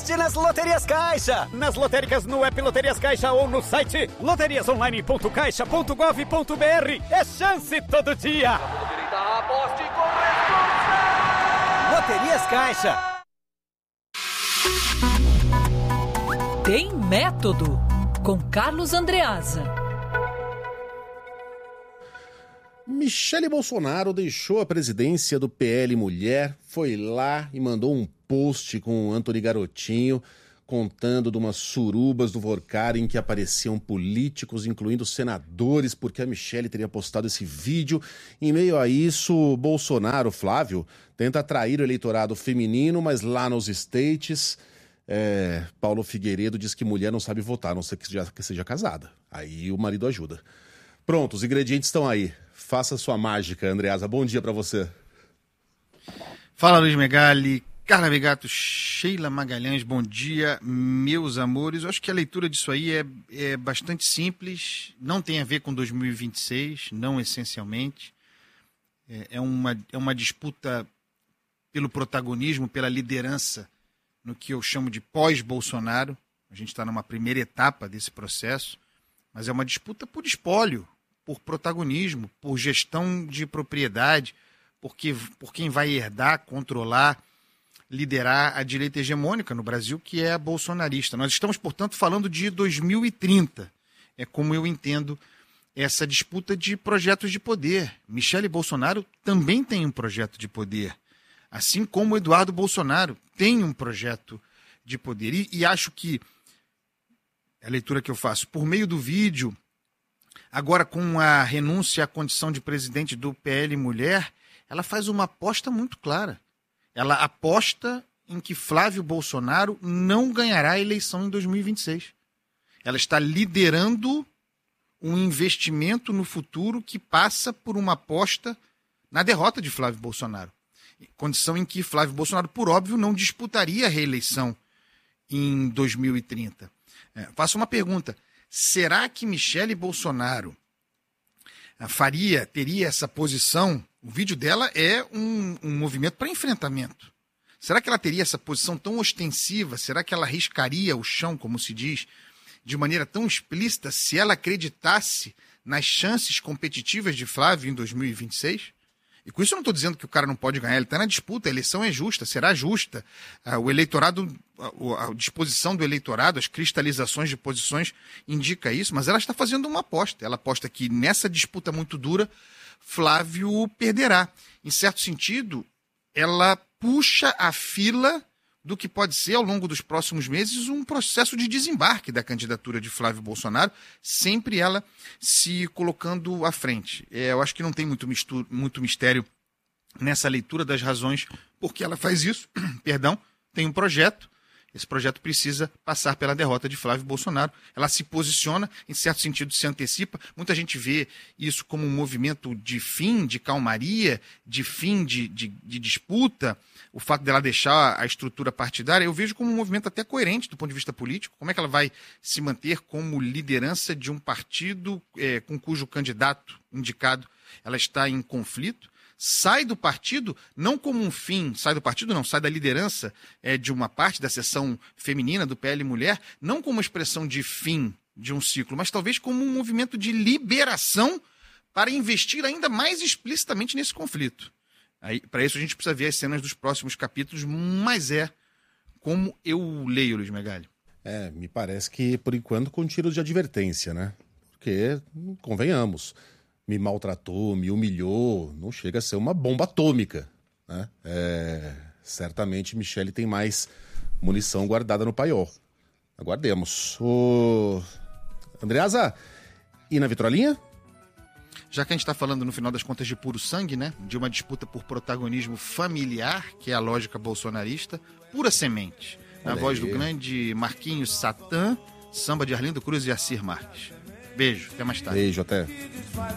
Aposte nas Loterias Caixa. Nas lotéricas no app Loterias Caixa ou no site loteriasonline.caixa.gov.br. É chance todo dia. Aposte com responsa. Loterias Caixa. Tem Método, com Carlos Andreasa. Michele Bolsonaro deixou a presidência do PL Mulher, foi lá e mandou um post com o Antony Garotinho, contando de umas surubas do Vorkar em que apareciam políticos, incluindo senadores, porque a Michele teria postado esse vídeo. Em meio a isso, Bolsonaro, Flávio, tenta atrair o eleitorado feminino, mas lá nos States... Paulo Figueiredo diz que mulher não sabe votar, a não ser que seja casada. Aí o marido ajuda. Pronto, os ingredientes estão aí. Faça sua mágica, Andreasa. Bom dia pra você. Fala, Luiz Megali, Carla Begato, Sheila Magalhães, bom dia, meus amores. Eu acho que a leitura disso aí é bastante simples, não tem a ver com 2026, não essencialmente. É uma disputa pelo protagonismo, pela liderança, no que eu chamo de pós-Bolsonaro. A gente está numa primeira etapa desse processo, mas é uma disputa por espólio, por protagonismo, por gestão de propriedade, por quem vai herdar, controlar, liderar a direita hegemônica no Brasil, que é a bolsonarista. Nós estamos, portanto, falando de 2030. É como eu entendo essa disputa de projetos de poder. Michele Bolsonaro também tem um projeto de poder, assim como Eduardo Bolsonaro tem um projeto de poder. E acho que a leitura que eu faço, por meio do vídeo, agora com a renúncia à condição de presidente do PL Mulher, ela faz uma aposta muito clara. Ela aposta em que Flávio Bolsonaro não ganhará a eleição em 2026. Ela está liderando um investimento no futuro que passa por uma aposta na derrota de Flávio Bolsonaro. Condição em que Flávio Bolsonaro, por óbvio, não disputaria a reeleição em 2030. Faço uma pergunta. Será que Michele Bolsonaro teria essa posição? O vídeo dela é um movimento para enfrentamento. Será que ela teria essa posição tão ostensiva? Será que ela riscaria o chão, como se diz, de maneira tão explícita, se ela acreditasse nas chances competitivas de Flávio em 2026? E com isso eu não estou dizendo que o cara não pode ganhar, ele está na disputa, a eleição é justa, será justa. O eleitorado, a disposição do eleitorado, as cristalizações de posições indica isso, mas ela está fazendo uma aposta. Ela aposta que nessa disputa muito dura, Flávio perderá. Em certo sentido, ela puxa a fila do que pode ser, ao longo dos próximos meses, um processo de desembarque da candidatura de Flávio Bolsonaro, sempre ela se colocando à frente. Eu acho que não tem muito mistério nessa leitura das razões por que ela faz isso. Perdão, tem um projeto. Esse projeto precisa passar pela derrota de Flávio Bolsonaro. Ela se posiciona, em certo sentido se antecipa. Muita gente vê isso como um movimento de fim, de calmaria, de fim de disputa. O fato dela deixar a estrutura partidária, eu vejo como um movimento até coerente do ponto de vista político. Como é que ela vai se manter como liderança de um partido com cujo candidato indicado ela está em conflito? Sai do partido, não como um fim, sai da liderança de uma parte da seção feminina do PL Mulher, não como uma expressão de fim de um ciclo, mas talvez como um movimento de liberação para investir ainda mais explicitamente nesse conflito. Para isso a gente precisa ver as cenas dos próximos capítulos, mas como eu leio, Luiz Megali. Me parece que, por enquanto, com tiros de advertência, né? Porque, convenhamos, me maltratou, me humilhou, não chega a ser uma bomba atômica, né? Certamente Michele tem mais munição guardada no paiol. Aguardemos. Andreasa, e na vitrolinha? Já que a gente está falando, no final das contas, de puro sangue, né? De uma disputa por protagonismo familiar, que é a lógica bolsonarista, pura semente. Na voz do grande Marquinhos Satã, samba de Arlindo Cruz e Assir Marques. Beijo, até mais tarde. Beijo, até.